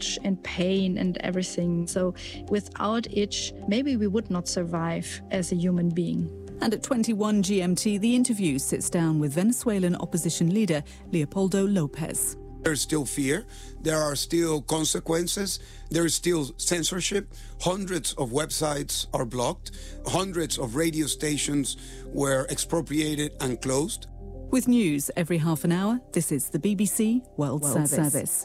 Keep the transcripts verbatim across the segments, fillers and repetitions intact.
much in pain and everything. So without it, maybe we would not survive as a human being. And at twenty-one G M T, The Interview sits down with Venezuelan opposition leader Leopoldo Lopez. There's still fear. There are still consequences. There is still censorship. Hundreds of websites are blocked. Hundreds of radio stations were expropriated and closed. With news every half an hour, this is the B B C World, World Service. Service.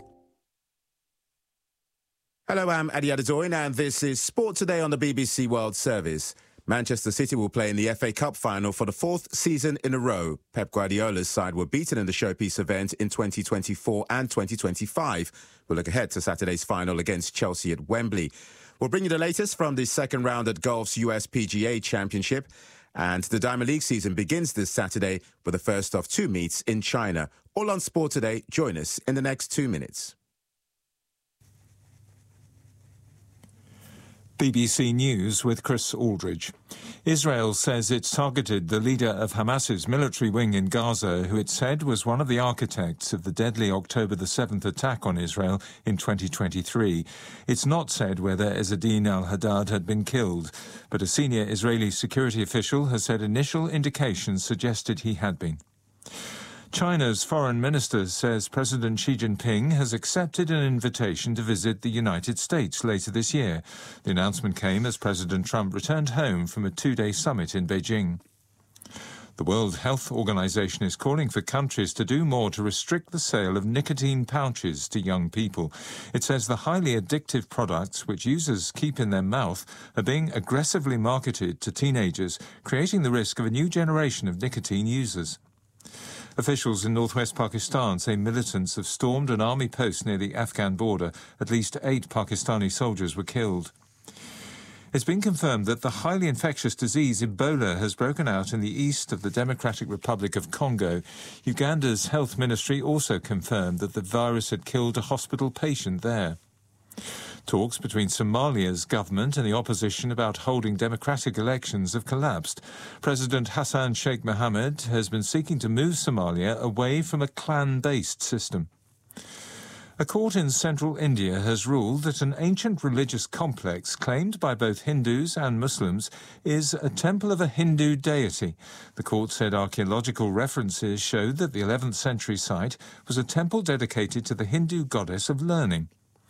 Hello, I'm Adi Adedoyin, and this is Sport Today on the B B C World Service. Manchester City will play in the F A Cup final for the fourth season in a row. Pep Guardiola's side were beaten in the showpiece event in twenty twenty-four and twenty twenty-five. We'll look ahead to Saturday's final against Chelsea at Wembley. We'll bring you the latest from the second round at golf's U S P G A Championship. And the Diamond League season begins this Saturday with the first of two meets in China. All on Sport Today. Join us in the next two minutes. B B C News with Chris Aldridge. Israel says it's targeted the leader of Hamas's military wing in Gaza, who it said was one of the architects of the deadly October the seventh attack on Israel in twenty twenty-three. It's not said whether Ezzedine al-Haddad had been killed, but a senior Israeli security official has said initial indications suggested he had been. China's foreign minister says President Xi Jinping has accepted an invitation to visit the United States later this year. The announcement came as President Trump returned home from a two-day summit in Beijing. The World Health Organization is calling for countries to do more to restrict the sale of nicotine pouches to young people. It says the highly addictive products which users keep in their mouth are being aggressively marketed to teenagers, creating the risk of a new generation of nicotine users. Officials in northwest Pakistan say militants have stormed an army post near the Afghan border. At least eight Pakistani soldiers were killed. It's been confirmed that the highly infectious disease Ebola has broken out in the east of the Democratic Republic of Congo. Uganda's health ministry also confirmed that the virus had killed a hospital patient there. Talks between Somalia's government and the opposition about holding democratic elections have collapsed. President Hassan Sheikh Mohammed has been seeking to move Somalia away from a clan-based system. A court in central India has ruled that an ancient religious complex claimed by both Hindus and Muslims is a temple of a Hindu deity. The court said archaeological references showed that the eleventh century site was a temple dedicated to the Hindu goddess of learning.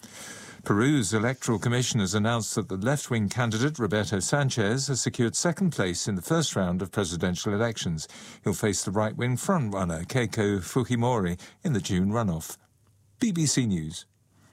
Peru's electoral commission has announced that the left-wing candidate Roberto Sanchez has secured second place in the first round of presidential elections. He'll face the right-wing frontrunner Keiko Fujimori in the June runoff. B B C News.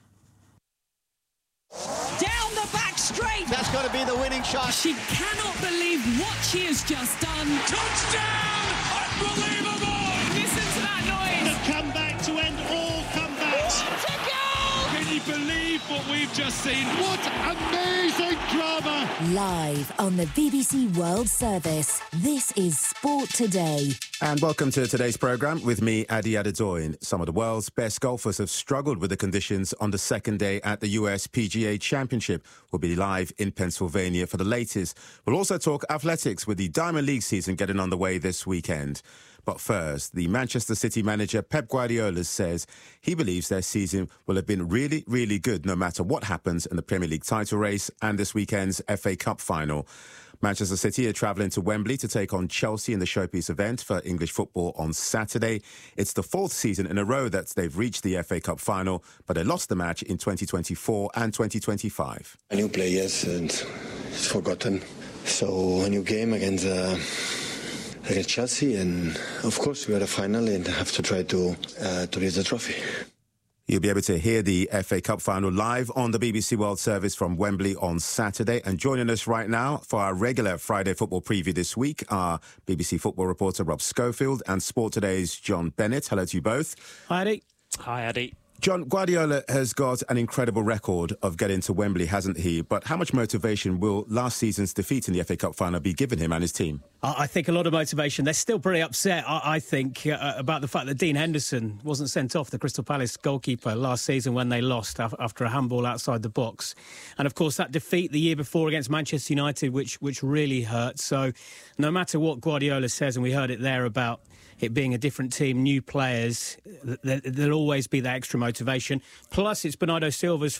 Down the back straight. That's got to be the winning shot. She cannot believe what she has just done. Touchdown! Unbelievable! Listen to that noise. The comeback to end all comebacks. What a goal! Can you believe what we've just seen? What amazing drama! Live on the B B C World Service, this is Sport Today. And welcome to today's programme with me, Adi Adedoyin. Some of the world's best golfers have struggled with the conditions on the second day at the U S P G A Championship. We'll be live in Pennsylvania for the latest. We'll also talk athletics with the Diamond League season getting underway this weekend. But first, the Manchester City manager Pep Guardiola says he believes their season will have been really, really good no matter what happens in the Premier League title race and this weekend's F A Cup final. Manchester City are travelling to Wembley to take on Chelsea in the showpiece event for English football on Saturday. It's the fourth season in a row that they've reached the F A Cup final, but they lost the match in twenty twenty-four and twenty twenty-five. A new players and it's forgotten. So a new game against uh, against Chelsea, and of course we are a final and have to try to uh, to raise the trophy. You'll be able to hear the F A Cup final live on the B B C World Service from Wembley on Saturday. And joining us right now for our regular Friday football preview this week are B B C football reporter Rob Schofield and Sport Today's John Bennett. Hello to you both. Hi, Eddie. Hi, Eddie. John, Guardiola has got an incredible record of getting to Wembley, hasn't he? But how much motivation will last season's defeat in the F A Cup final be given him and his team? I think a lot of motivation. They're still pretty upset, I think, uh, about the fact that Dean Henderson wasn't sent off, the Crystal Palace goalkeeper, last season when they lost after a handball outside the box. And, of course, that defeat the year before against Manchester United, which which really hurt. So no matter what Guardiola says, and we heard it there about it being a different team, new players, there'll always be that extra motivation. Plus, it's Bernardo Silva's